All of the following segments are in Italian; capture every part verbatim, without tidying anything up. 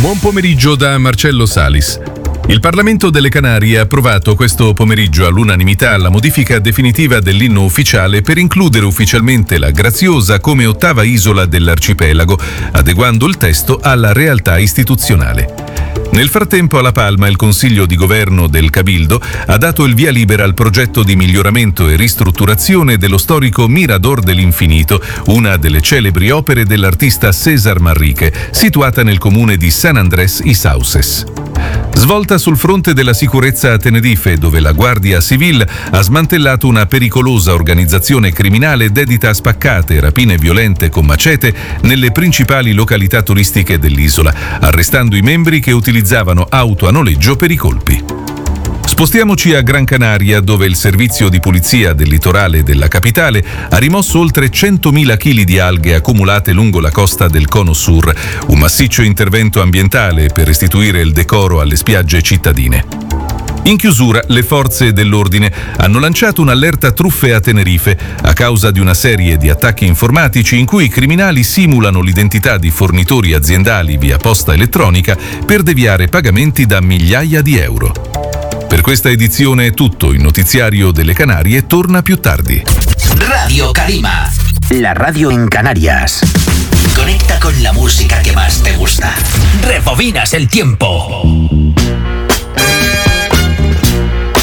Buon pomeriggio da Marcello Salis. Il Parlamento delle Canarie ha approvato questo pomeriggio all'unanimità la modifica definitiva dell'inno ufficiale per includere ufficialmente la Graziosa come ottava isola dell'arcipelago, adeguando il testo alla realtà istituzionale. Nel frattempo a La Palma il Consiglio di Governo del Cabildo ha dato il via libera al progetto di miglioramento e ristrutturazione dello storico Mirador dell'Infinito, una delle celebri opere dell'artista César Manrique, situata nel comune di San Andrés y Sauces. Svolta sul fronte della sicurezza a Tenerife, dove la Guardia Civil ha smantellato una pericolosa organizzazione criminale dedita a spaccate e rapine violente con macete nelle principali località turistiche dell'isola, arrestando i membri che utilizzavano auto a noleggio per i colpi. Spostiamoci a Gran Canaria, dove il servizio di pulizia del litorale della capitale ha rimosso oltre centomila chili di alghe accumulate lungo la costa del Cono Sur, un massiccio intervento ambientale per restituire il decoro alle spiagge cittadine. In chiusura, le forze dell'ordine hanno lanciato un'allerta truffe a Tenerife a causa di una serie di attacchi informatici in cui i criminali simulano l'identità di fornitori aziendali via posta elettronica per deviare pagamenti da migliaia di euro. Per questa edizione è tutto, il notiziario delle Canarie torna più tardi. Radio Calima, la radio en Canarias. Conecta con la música que más te gusta. Rebobinas el tiempo.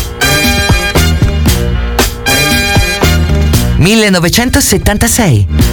millenovecentosettantasei